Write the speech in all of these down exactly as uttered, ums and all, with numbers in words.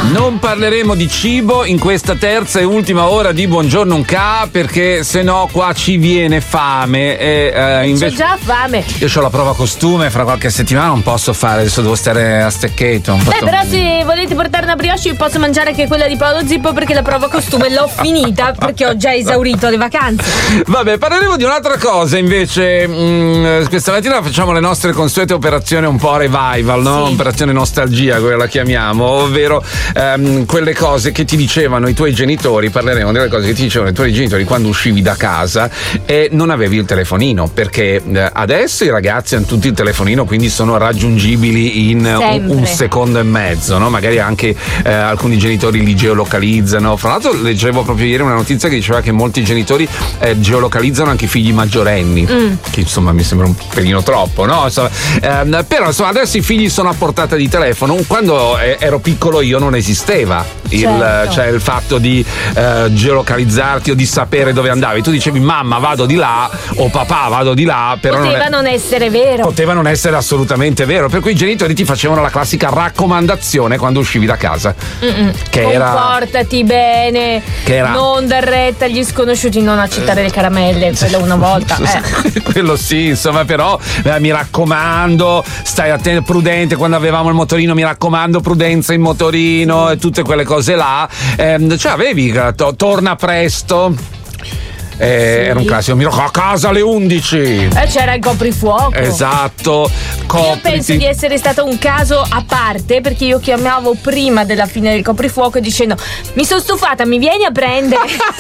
Non parleremo di cibo in questa terza e ultima ora di Buongiorno un Ca, perché se no qua ci viene fame e eh, invece c'ho già fame. Io ho la prova costume fra qualche settimana, non posso fare, adesso devo stare a Steccato. Beh, però se volete portare una brioche posso mangiare anche quella di Paolo Zippo, perché la prova costume l'ho finita, perché ho già esaurito le vacanze. Vabbè, parleremo di un'altra cosa invece. Mh, questa mattina facciamo le nostre consuete operazioni un po' revival, no? Sì. Operazione nostalgia, quella la chiamiamo, ovvero ehm, quelle cose che ti dicevano i tuoi genitori. Parleremo delle cose che ti dicevano i tuoi genitori quando uscivi da casa e non avevi il telefonino, perché eh, adesso i ragazzi hanno tutti il telefonino, quindi sono raggiungibili in un, un secondo e mezzo, no? Magari anche eh, alcuni genitori li geolocalizzano. Fra l'altro leggevo proprio ieri una notizia che diceva che molti genitori eh, geolocalizzano anche i figli maggiorenni, mm. che insomma mi sembra un pelino troppo, no? Insomma, ehm, però insomma adesso i figli sono a portata di telefono. Quando eh, ero piccolo io non esisteva il, certo. cioè il fatto di eh, geolocalizzarti o di sapere dove andavi. Tu dicevi mamma vado di là o papà vado di là, però poteva non, è, non essere vero, poteva non essere assolutamente vero, per cui i genitori ti facevano la classica raccomandazione quando uscivi da casa. Mm-mm. Che comportati era, bene, che era, non dar retta agli sconosciuti, non accettare le caramelle, quello una volta eh. Quello sì, insomma, però eh, mi raccomando, stai attento, prudente quando avevamo il motorino, mi raccomando, prudenza in motorino e tutte quelle cose là. Eh, cioè avevi to- torna presto. Eh, sì. Era un classico, mi raccomando, a casa alle undici. Eh, c'era il coprifuoco. Esatto. Copriti. Io penso di essere stato un caso a parte, perché io chiamavo prima della fine del coprifuoco dicendo mi sono stufata, mi vieni a prendere.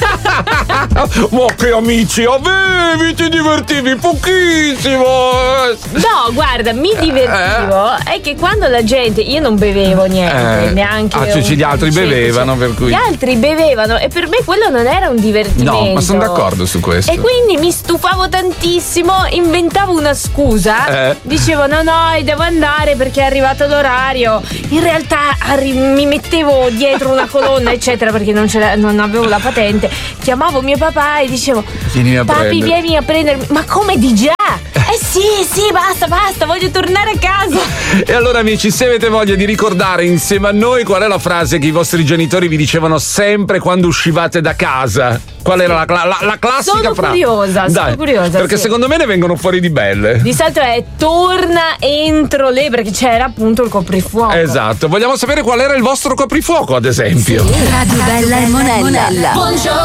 Ma che amici avevi, ti divertivi pochissimo. No, guarda, mi divertivo eh. È che quando la gente, io non bevevo niente, eh. neanche ah, cioè, gli altri concetto, bevevano, per cui gli altri bevevano e per me quello non era un divertimento. No, ma sono d'accordo su questo. E quindi mi stufavo tantissimo, inventavo una scusa, eh. dicevo no no devo andare perché è arrivato l'orario. In realtà arri- mi mettevo dietro una colonna eccetera, perché non, ce la- non avevo la patente. Chiamavo mio papà e dicevo vieni a papi prendere. vieni a prendermi. Ma come di già? Eh sì sì basta basta, voglio tornare a casa. E allora amici, se avete voglia di ricordare insieme a noi qual è la frase che i vostri genitori vi dicevano sempre quando uscivate da casa, qual era la, la, la classica sono frase? Curiosa, Dai, sono curiosa. Perché sì. secondo me ne vengono fuori di belle. Di solito è torna entro le, perché c'era appunto il coprifuoco. Esatto, vogliamo sapere qual era il vostro coprifuoco, ad esempio. Sì. Radio Bella e Monella. Buongiorno.